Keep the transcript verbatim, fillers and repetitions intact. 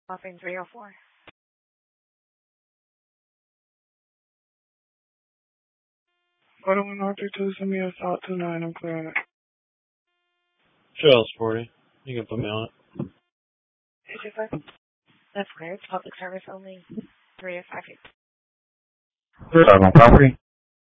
Offering three oh four. What do we not do to send me a thought tonight? I'm clearing it. Trail's forty. You can put me on it. two two five. That's clear. It's public service only. three oh five. Third on property.